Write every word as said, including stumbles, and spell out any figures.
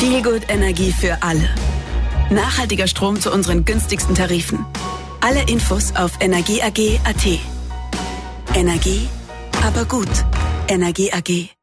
Feelgood Energie für alle. Nachhaltiger Strom zu unseren günstigsten Tarifen. Alle Infos auf energie a g punkt a t. Energie, aber gut. Energie A G.